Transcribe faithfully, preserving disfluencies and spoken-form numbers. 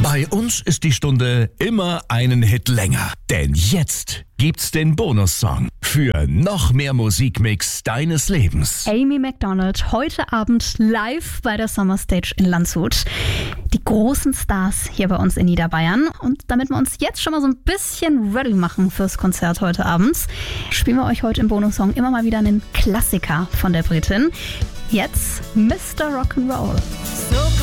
Bei uns ist die Stunde immer einen Hit länger. Denn jetzt gibt's den Bonussong für noch mehr Musikmix deines Lebens. Amy Macdonald, heute Abend live bei der Summer Stage in Landshut. Die großen Stars hier bei uns in Niederbayern. Und damit wir uns jetzt schon mal so ein bisschen ready machen fürs Konzert heute Abend, spielen wir euch heute im Bonussong immer mal wieder einen Klassiker von der Britin. Jetzt Mister Rock'n'Roll.